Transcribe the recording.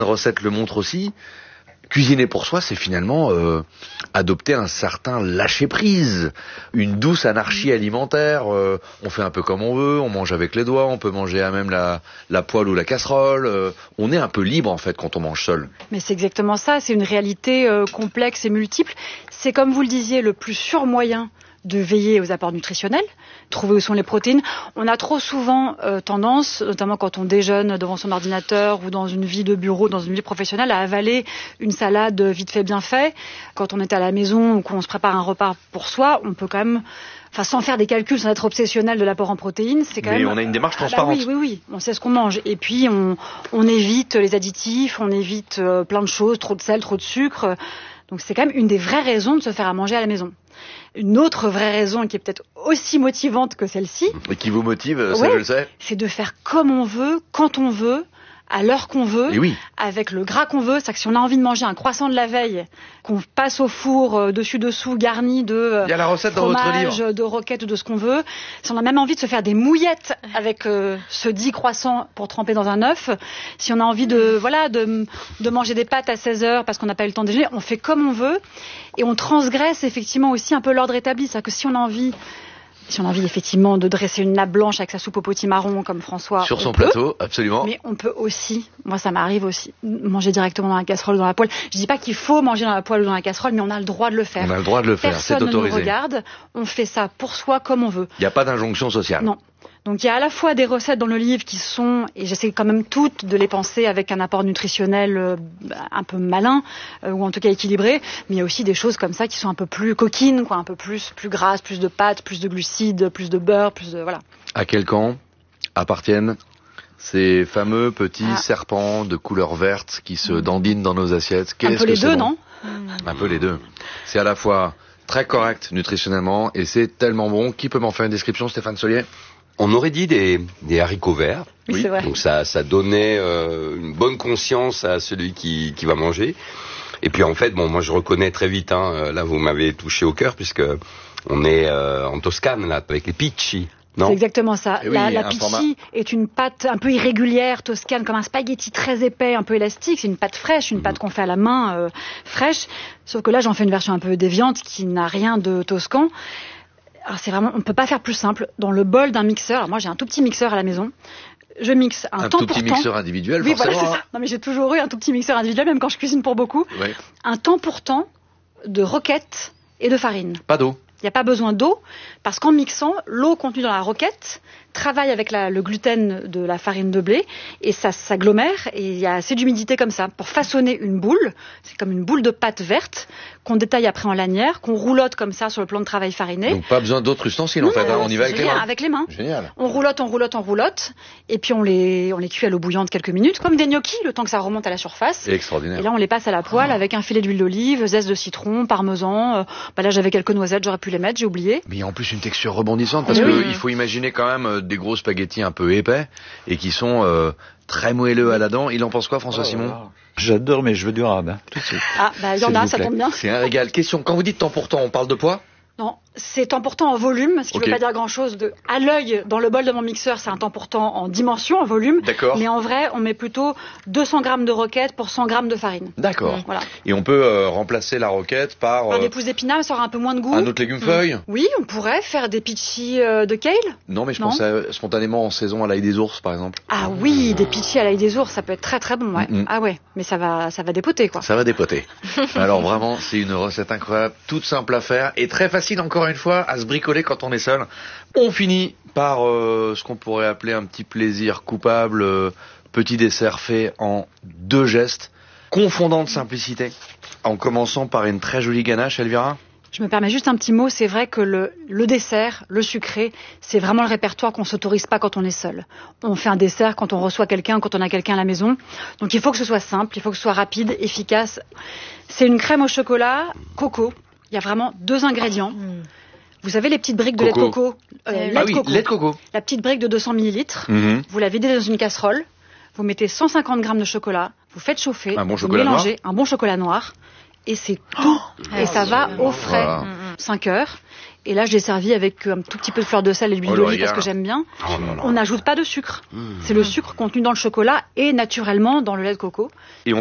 La recette le montre aussi. Cuisiner pour soi, c'est finalement adopter un certain lâcher-prise, une douce anarchie alimentaire. On fait un peu comme on veut, on mange avec les doigts, on peut manger à même la poêle ou la casserole. On est un peu libre en fait quand on mange seul. Mais c'est exactement ça, c'est une réalité complexe et multiple. C'est comme vous le disiez, le plus sûr moyen de veiller aux apports nutritionnels, trouver où sont les protéines. On a trop souvent tendance, notamment quand on déjeune devant son ordinateur ou dans une vie de bureau, dans une vie professionnelle, à avaler une salade vite fait, bien fait. Quand on est à la maison ou qu'on se prépare un repas pour soi, on peut quand même, sans faire des calculs, sans être obsessionnel de l'apport en protéines, c'est quand même... Mais on a une démarche transparente. Oui, on sait ce qu'on mange. Et puis on évite les additifs, on évite plein de choses, trop de sel, trop de sucre. Donc c'est quand même une des vraies raisons de se faire à manger à la maison. Une autre vraie raison qui est peut-être aussi motivante que celle-ci... Et qui vous motive, ça je le sais. C'est de faire comme on veut, quand on veut, à l'heure qu'on veut, oui. Avec le gras qu'on veut. C'est-à-dire que si on a envie de manger un croissant de la veille, qu'on passe au four dessus-dessous, garni de il y a la recette fromage, dans votre livre. De roquettes ou de ce qu'on veut. Si on a même envie de se faire des mouillettes avec ce dit croissant pour tremper dans un œuf, si on a envie de manger des pâtes à 16h parce qu'on n'a pas eu le temps de déjeuner, on fait comme on veut et on transgresse effectivement aussi un peu l'ordre établi. C'est-à-dire que si on a envie effectivement de dresser une nappe blanche avec sa soupe au potimarron comme François. Sur son plateau, absolument. Mais on peut aussi, moi ça m'arrive aussi, manger directement dans la casserole ou dans la poêle. Je dis pas qu'il faut manger dans la poêle ou dans la casserole, mais on a le droit de le faire. On a le droit de le faire, c'est autorisé. Personne ne nous regarde, on fait ça pour soi comme on veut. Il n'y a pas d'injonction sociale. Non. Donc il y a à la fois des recettes dans le livre qui sont, et j'essaie quand même toutes de les penser avec un apport nutritionnel un peu malin, ou en tout cas équilibré, mais il y a aussi des choses comme ça qui sont un peu plus coquines, un peu plus grasses, plus de pâtes, plus de glucides, plus de beurre, plus de... voilà. À quel camp appartiennent ces fameux petits serpents de couleur verte qui se dandinent dans nos assiettes? Un peu les deux, non? Un peu les deux. C'est à la fois très correct nutritionnellement et c'est tellement bon. Qui peut m'en faire une description, Stéphane Solier? On aurait dit des haricots verts. Oui, c'est vrai. Donc ça donnait une bonne conscience à celui qui va manger. Et puis en fait, moi je reconnais très vite, là vous m'avez touché au cœur puisque on est en Toscane là avec les picci. Non, c'est exactement ça. Oui, la picci est une pâte un peu irrégulière, toscane, comme un spaghetti très épais, un peu élastique. C'est une pâte fraîche, une pâte qu'on fait à la main, fraîche. Sauf que là, j'en fais une version un peu déviante qui n'a rien de toscan. Alors c'est vraiment, on peut pas faire plus simple. Dans le bol d'un mixeur, alors moi j'ai un tout petit mixeur à la maison. Je mixe un temps pour temps. Un tout petit mixeur individuel, oui, forcément. Voilà, c'est ça. Non mais j'ai toujours eu un tout petit mixeur individuel, même quand je cuisine pour beaucoup. Oui. Un temps pour temps de roquette et de farine. Pas d'eau. Il n'y a pas besoin d'eau, parce qu'en mixant, l'eau contenue dans la roquette travaille avec le gluten de la farine de blé, et ça s'agglomère, et il y a assez d'humidité comme ça, pour façonner une boule. C'est comme une boule de pâte verte, qu'on détaille après en lanière, qu'on roulotte comme ça sur le plan de travail fariné. Donc pas besoin d'autres ustensiles, en fait, on y va avec les mains. Avec les mains. Génial. On roulotte, et puis on les cuit à l'eau bouillante quelques minutes, comme des gnocchis, le temps que ça remonte à la surface. C'est extraordinaire. Et là, on les passe à la poêle avec un filet d'huile d'olive, zeste de citron, parmesan. Là, j'avais quelques noisettes, j'aurais pu les mettre, j'ai oublié. Mais il y a en plus une texture rebondissante, parce qu'il faut imaginer quand même des gros spaghettis un peu épais, et qui sont très moelleux à la dent. Il en pense quoi, François Simon? J'adore, mais je veux du rab, tout de suite. Il y en a, ça tombe bien. C'est un régal. Question, quand vous dites temps pour temps, on parle de poids? Non, c'est temps pour temps en volume, ce qui ne veut pas dire grand-chose. À l'œil, dans le bol de mon mixeur, c'est un temps pour temps en dimension, en volume. D'accord. Mais en vrai, on met plutôt 200 grammes de roquette pour 100 grammes de farine. D'accord. Voilà. Et on peut remplacer la roquette par... des pousses d'épinards, ça aura un peu moins de goût. Un autre légume feuille. Oui, on pourrait faire des pitchis de kale. Non, mais je pensais spontanément en saison à l'ail des ours, par exemple. Ah oui, des pitchis à l'ail des ours, ça peut être très très bon, ouais. Ah ouais, mais ça va dépoter, quoi. Ça va dépoter. Alors vraiment, c'est une recette incroyable, toute simple à faire et très facile, encore une fois, à se bricoler quand on est seul. On finit par ce qu'on pourrait appeler un petit plaisir coupable, petit dessert fait en 2 gestes, confondant de simplicité, en commençant par une très jolie ganache, Elvira. Je me permets juste un petit mot, c'est vrai que le dessert, le sucré, c'est vraiment le répertoire qu'on s'autorise pas quand on est seul. On fait un dessert quand on reçoit quelqu'un, quand on a quelqu'un à la maison. Donc il faut que ce soit simple, il faut que ce soit rapide, efficace. C'est une crème au chocolat, coco. Il y a vraiment 2 ingrédients. Vous savez les petites briques de lait de coco, lait de coco. La petite brique de 200 millilitres. Vous la videz dans une casserole. Vous mettez 150 grammes de chocolat. Vous faites chauffer. Vous mélangez un bon chocolat noir. Et c'est tout. Et ça va au frais. 5 heures. Et là, je l'ai servi avec un tout petit peu de fleur de sel et d'huile d'olive parce que j'aime bien. Oh là là. On n'ajoute pas de sucre. C'est le sucre contenu dans le chocolat et naturellement dans le lait de coco.